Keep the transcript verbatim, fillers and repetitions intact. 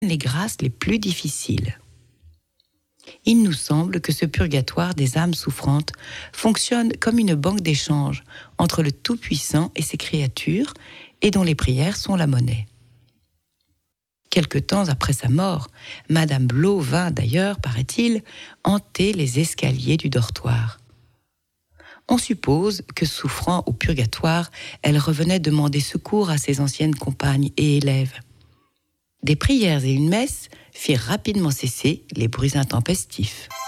les grâces les plus difficiles. Il nous semble que ce purgatoire des âmes souffrantes fonctionne comme une banque d'échange entre le Tout-Puissant et ses créatures, et dont les prières sont la monnaie. Quelque temps après sa mort, Madame Blau vint d'ailleurs, paraît-il, hanter les escaliers du dortoir. On suppose que, souffrant au purgatoire, elle revenait demander secours à ses anciennes compagnes et élèves. Des prières et une messe firent rapidement cesser les bruits intempestifs.